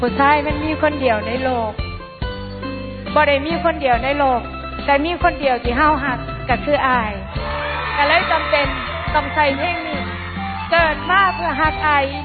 ผู้ชายมันมีคนเดียวในโลกบ่ได้มีคนเดียวในโลกแต่มีคนเดียวที่เฮาฮักก็คืออายก็เลยจำเป็นต้องใส่เพลงนี้เกิดมาเพื่อฮักอาย